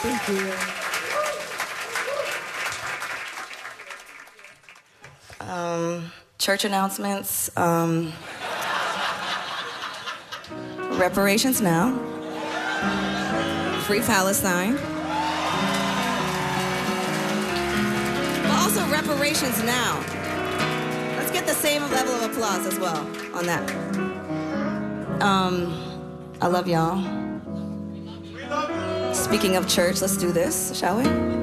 Thank you. Church announcements. Reparations now. Free Palestine. But also reparations now. Let's get the same level of applause as well on that. I love y'all. Speaking of church, let's do this, shall we?